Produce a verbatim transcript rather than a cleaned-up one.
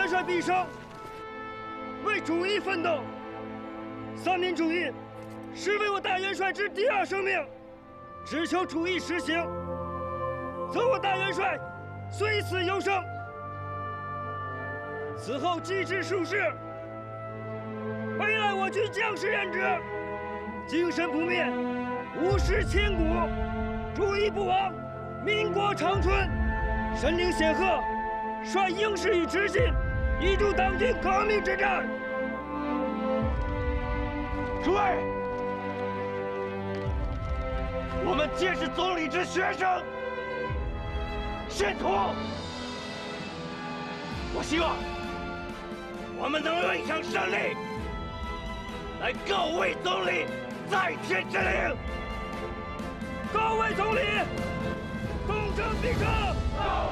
元帅毕生为主义奋斗。三民主义是为我大元帅之第二生命，只求主义实行，则我大元帅虽死犹生。此后继之术士，未来我军将士任之，精神不灭，无视千古，主义不亡，民国长春。神灵显赫，率英士与直信，一助党军革命之战。诸位，我们皆是总理之学生、信徒。我希望我们能用一场胜利来告慰总理在天之灵。告慰总理，东征必胜！